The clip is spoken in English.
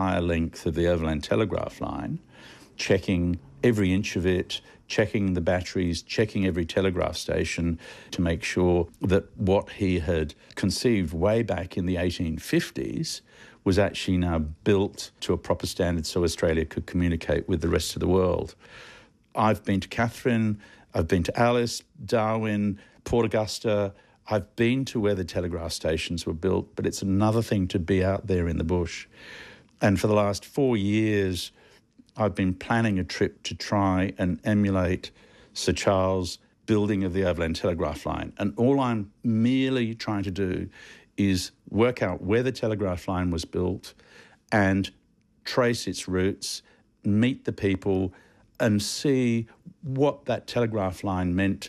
entire length of the overland telegraph line, checking every inch of it, checking the batteries, checking every telegraph station to make sure that what he had conceived way back in the 1850s was actually now built to a proper standard so Australia could communicate with the rest of the world. I've been to Katherine, I've been to Alice, Darwin, Port Augusta. I've been to where the telegraph stations were built, but it's another thing to be out there in the bush. And for the last 4 years, I've been planning a trip to try and emulate Sir Charles' building of the overland telegraph line. And all I'm merely trying to do is work out where the telegraph line was built and trace its routes, meet the people, and see what that telegraph line meant